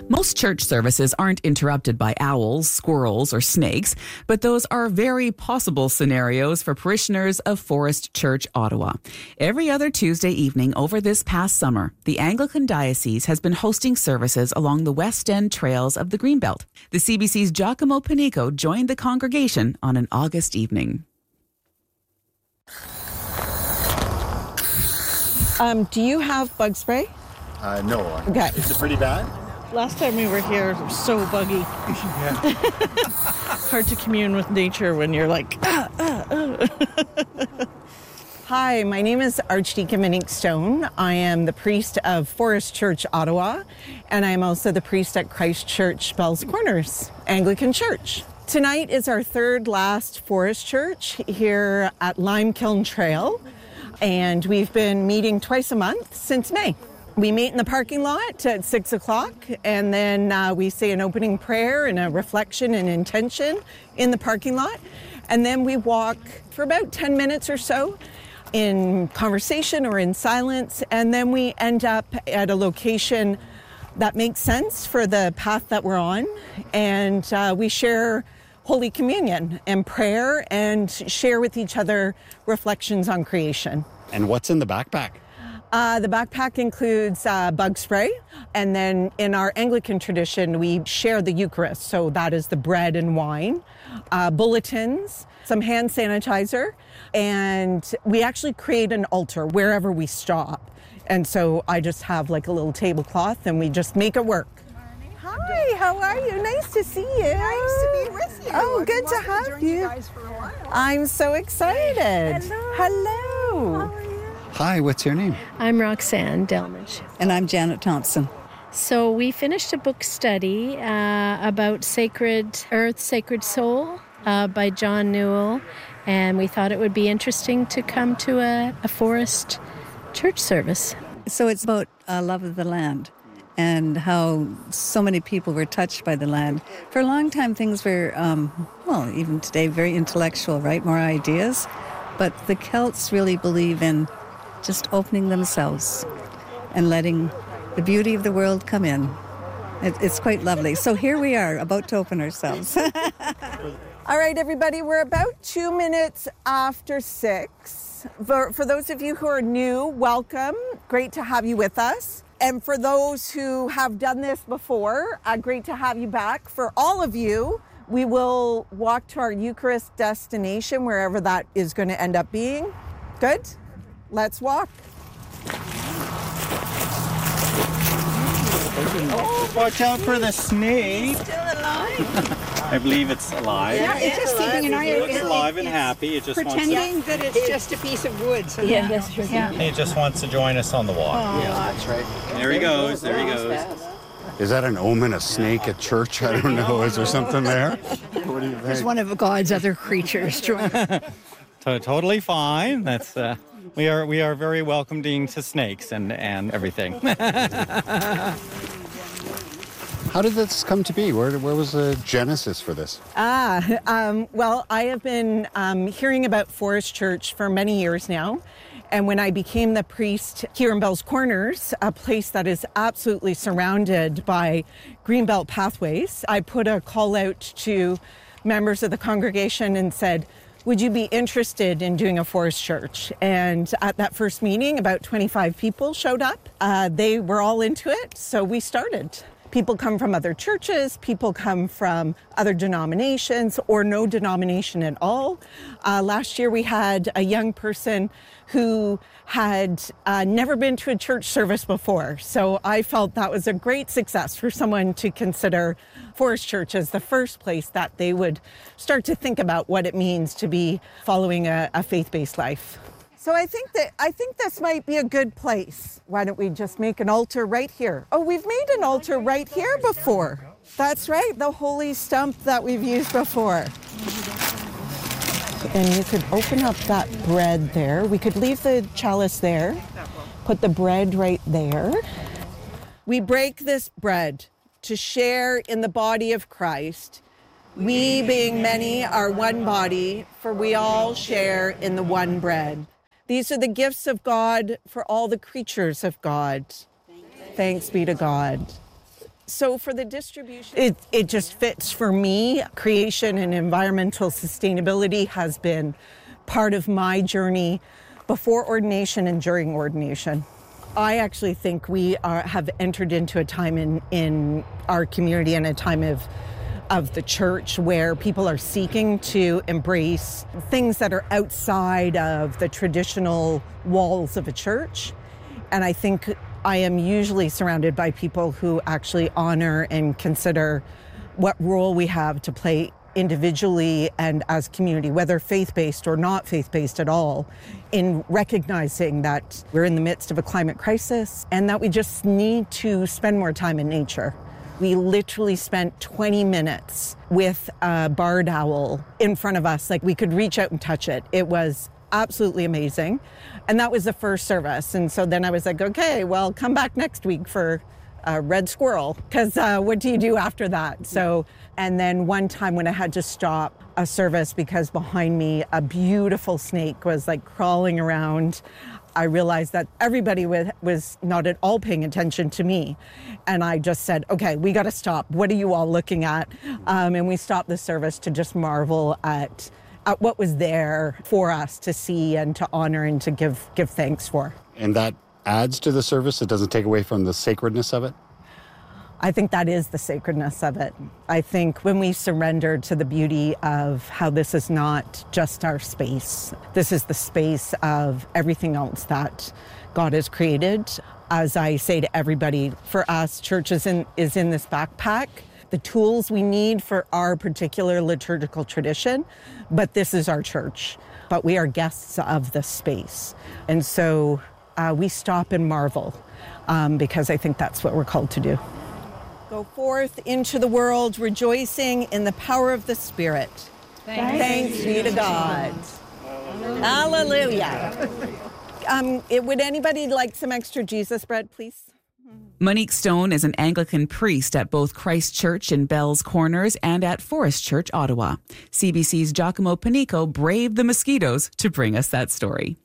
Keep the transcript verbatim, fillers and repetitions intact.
Most church services aren't interrupted by owls, squirrels, or snakes, but those are very possible scenarios for parishioners of Forest Church, Ottawa. Every other Tuesday evening over this past summer, the Anglican Diocese has been hosting services along the West End trails of the Greenbelt. The C B C's Giacomo Panico joined the congregation on an August evening. Um, do you have bug spray? Uh, no. Okay. Is it pretty bad? Last time we were here, it was so buggy. Yeah. Hard to commune with nature when you're like, ah, ah, ah. Hi, my name is Archdeacon Monique Stone. I am the priest of Forest Church, Ottawa, and I am also the priest at Christ Church, Bell's Corners, Anglican Church. Tonight is our third last Forest Church here at Limekiln Trail, and we've been meeting twice a month since May. We meet in the parking lot at six o'clock, and then uh, we say an opening prayer and a reflection and intention in the parking lot. And then we walk for about ten minutes or so in conversation or in silence, and then we end up at a location that makes sense for the path that we're on, and uh, we share Holy Communion and prayer and share with each other reflections on creation. And what's in the backpack? Uh, the backpack includes uh, bug spray, and then in our Anglican tradition, we share the Eucharist, so that is the bread and wine, uh, bulletins, some hand sanitizer, and we actually create an altar wherever we stop. And so I just have like a little tablecloth, and we just make it work. Hi, how are you? Nice to see you. Nice to be with you. Oh, I've good to wanted have join you. you guys for a while. I'm so excited. Hello. Hello. How are you? Hi, what's your name? I'm Roxanne Delmage. And I'm Janet Thompson. So we finished a book study uh, about Sacred Earth, Sacred Soul uh, by John Newell, and we thought it would be interesting to come to a, a Forest Church service. So it's about uh, love of the land and how so many people were touched by the land. For a long time, things were, um, well, even today, very intellectual, right? More ideas. But the Celts really believe in just opening themselves and letting the beauty of the world come in. It, it's quite lovely. So here we are, about to open ourselves. All right, everybody, we're about two minutes after six. For, for those of you who are new, welcome. Great to have you with us. And for those who have done this before, uh, great to have you back. For all of you, we will walk to our Eucharist destination, wherever that is going to end up being. Good? Let's walk. Oh, watch out for the snake. Still alive. I believe it's alive. Yeah, it's just keeping an eye It on looks alive and happy. It just pretending wants that it's just a piece of wood. So Yeah, that's true. Yeah. to, It just wants to join us on the walk. Oh. That's right. There he goes. There he goes. Is that an omen, a snake at church? I don't know. Is there something there? What do you think? It's one of God's other creatures. To- totally fine. That's uh, we are we are very welcoming to snakes and and everything. How did this come to be? Where, where was the genesis for this? Ah, um, well, I have been um, hearing about Forest Church for many years now. And when I became the priest here in Bell's Corners, a place that is absolutely surrounded by Greenbelt pathways, I put a call out to members of the congregation and said, would you be interested in doing a Forest Church? And at that first meeting, about twenty-five people showed up. Uh, they were all into it, so we started. People come from other churches, people come from other denominations or no denomination at all. Uh, last year we had a young person who had uh, never been to a church service before. So I felt that was a great success for someone to consider Forest Church as the first place that they would start to think about what it means to be following a, a faith-based life. So I think that I think this might be a good place. Why don't we just make an altar right here? Oh, we've made an altar right here before. That's right, the holy stump that we've used before. And you could open up that bread there. We could leave the chalice there, put the bread right there. We break this bread to share in the body of Christ. We, being many, are one body, for we all share in the one bread. These are the gifts of God for all the creatures of God. Thanks be to God. So for the distribution, it, it just fits for me. Creation and environmental sustainability has been part of my journey before ordination and during ordination. I actually think we are, have entered into a time in, in our community and a time of of the church where people are seeking to embrace things that are outside of the traditional walls of a church. And I think I am usually surrounded by people who actually honor and consider what role we have to play individually and as community, whether faith-based or not faith-based at all, in recognizing that we're in the midst of a climate crisis and that we just need to spend more time in nature. We literally spent twenty minutes with a barred owl in front of us, like we could reach out and touch it. It was absolutely amazing. And that was the first service. And so then I was like, okay, well, come back next week for a red squirrel, because uh, what do you do after that? So, and then one time when I had to stop a service because behind me a beautiful snake was like crawling around, I realized that everybody was, was not at all paying attention to me. And I just said, okay, we got to stop. What are you all looking at? Um, and we stopped the service to just marvel at, at what was there for us to see and to honor and to give, give thanks for. And that adds to the service? It doesn't take away from the sacredness of it? I think that is the sacredness of it. I think when we surrender to the beauty of how this is not just our space, this is the space of everything else that God has created. As I say to everybody, for us, church is in, is in this backpack, the tools we need for our particular liturgical tradition, but this is our church. But we are guests of the space. And so uh, we stop and marvel um, because I think that's what we're called to do. Go forth into the world, rejoicing in the power of the Spirit. Thanks, Thanks be to God. Hallelujah. Hallelujah. Um, it, would anybody like some extra Jesus bread, please? Monique Stone is an Anglican priest at both Christ Church in Bell's Corners and at Forest Church, Ottawa. C B C's Giacomo Panico braved the mosquitoes to bring us that story.